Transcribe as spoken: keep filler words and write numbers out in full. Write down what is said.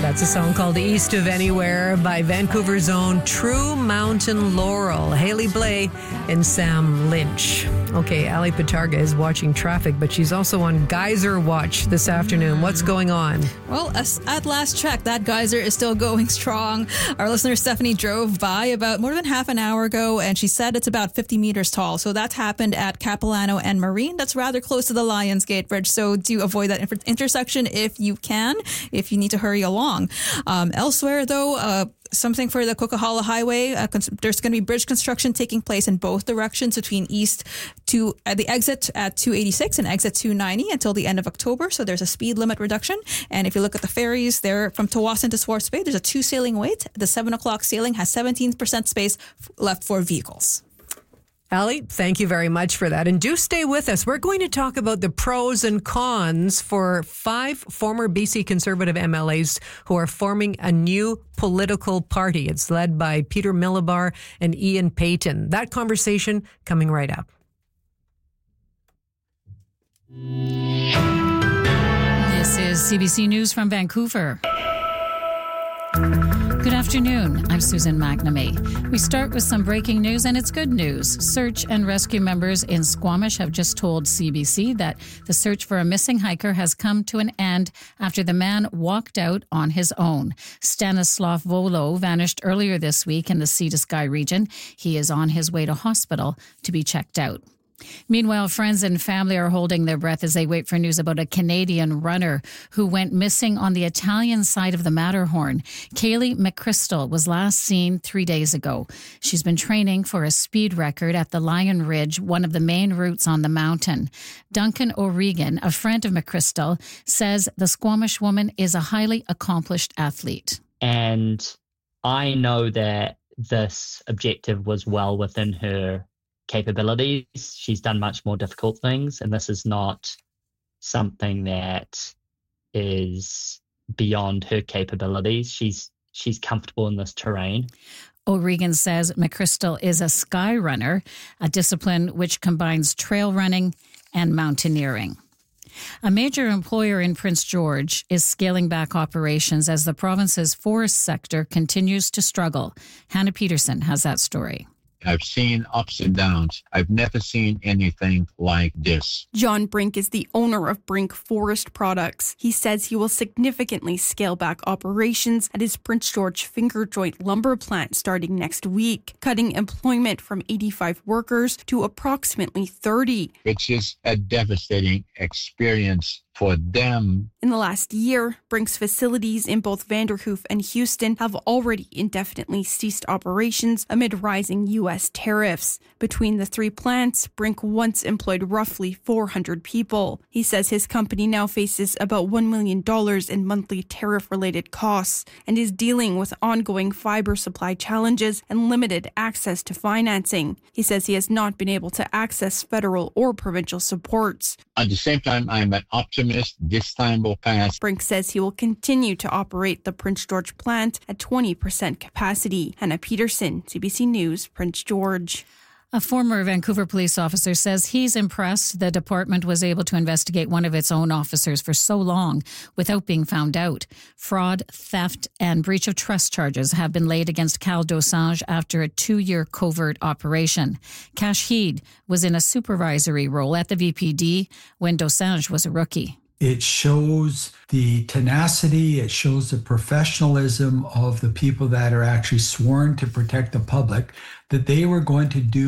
That's a song called East of Anywhere by Vancouver's own True Mountain Laurel, Haley Blay and Sam Lynch. Okay, Ali Patarga is watching traffic, but she's also on geyser watch this afternoon. What's going on? Well, as, at last check, that geyser is still going strong. Our listener Stephanie drove by about more than half an hour ago, and she said it's about fifty meters tall. So that happened at Capilano and Marine. That's rather close to the Lions Gate Bridge. So do avoid that inter- intersection if you can, if you need to hurry along. Um, elsewhere, though, uh, something for the Coquihalla Highway. Uh, cons- there's going to be bridge construction taking place in both directions between east to uh, the exit at two eighty-six and exit two ninety until the end of October. So there's a speed limit reduction. And if you look at the ferries there from Tawasin to Swartz Bay, there's a two sailing wait. The seven o'clock sailing has seventeen percent space f- left for vehicles. Ali, thank you very much for that. And do stay with us. We're going to talk about the pros and cons for five former B C Conservative M L As who are forming a new political party. It's led by Peter Milobar and Ian Payton. That conversation coming right up. This is C B C News from Vancouver. Good afternoon. I'm Susan McNamee. We start with some breaking news, and it's good news. Search and rescue members in Squamish have just told C B C that the search for a missing hiker has come to an end after the man walked out on his own. Stanislav Volo vanished earlier this week in the Sea to Sky region. He is on his way to hospital to be checked out. Meanwhile, friends and family are holding their breath as they wait for news about a Canadian runner who went missing on the Italian side of the Matterhorn. Kaylee McChrystal was last seen three days ago. She's been training for a speed record at the Lion Ridge, one of the main routes on the mountain. Duncan O'Regan, a friend of McChrystal, says the Squamish woman is a highly accomplished athlete. And I know that this objective was well within her capabilities. She's done much more difficult things, and this is not something that is beyond her capabilities. She's she's comfortable in this terrain. O'Regan says McChrystal is a sky runner, a discipline which combines trail running and mountaineering. A major employer in Prince George is scaling back operations as the province's forest sector continues to struggle. Hannah Peterson has that story. I've seen ups and downs. I've never seen anything like this. John Brink is the owner of Brink Forest Products. He says he will significantly scale back operations at his Prince George finger joint lumber plant starting next week, cutting employment from eighty-five workers to approximately thirty. It's just a devastating experience for them. In the last year, Brink's facilities in both Vanderhoof and Houston have already indefinitely ceased operations amid rising U S tariffs. Between the three plants, Brink once employed roughly four hundred people. He says his company now faces about one million dollars in monthly tariff-related costs and is dealing with ongoing fiber supply challenges and limited access to financing. He says he has not been able to access federal or provincial supports. At the same time, I'm an optimist. This time will pass. Brink says he will continue to operate the Prince George plant at twenty percent capacity. Hannah Peterson, C B C News, Prince George. A former Vancouver police officer says he's impressed the department was able to investigate one of its own officers for so long without being found out. Fraud, theft, and breach of trust charges have been laid against Cal Dosange after a two-year covert operation. Cash Heed was in a supervisory role at the V P D when Dosange was a rookie. It shows the tenacity, it shows the professionalism of the people that are actually sworn to protect the public, that they were going to do